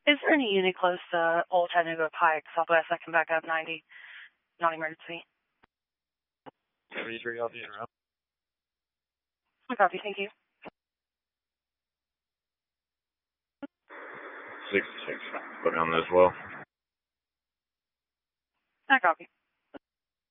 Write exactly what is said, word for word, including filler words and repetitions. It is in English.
Is there any unit close to Old Chattanooga Pike, Southwest, that can back up ninety? Non-emergency. thirty-three, I'll be in route. I copy, thank you. sixty-six, put on this well. I copy.